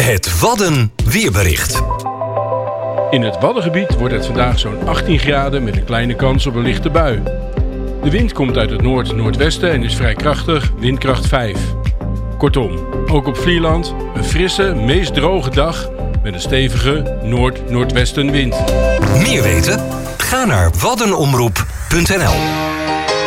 Het Wadden weerbericht. In het Waddengebied wordt het vandaag zo'n 18 graden met een kleine kans op een lichte bui. De wind komt uit het noord-noordwesten en is vrij krachtig, windkracht 5. Kortom, ook op Vlieland een frisse, meest droge dag met een stevige noord-noordwestenwind. Meer weten? Ga naar waddenomroep.nl